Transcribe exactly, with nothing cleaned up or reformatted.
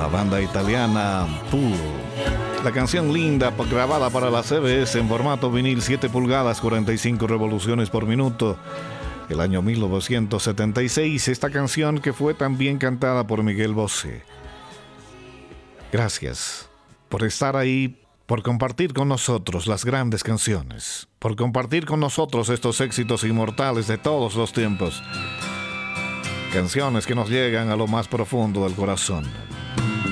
la banda italiana Tool. La canción Linda, grabada para la C B S en formato vinil siete pulgadas, cuarenta y cinco revoluciones por minuto, el año mil novecientos setenta y seis. Esta canción que fue también cantada por Miguel Bosé. Gracias por estar ahí, por compartir con nosotros las grandes canciones, por compartir con nosotros estos éxitos inmortales de todos los tiempos. Canciones que nos llegan a lo más profundo del corazón.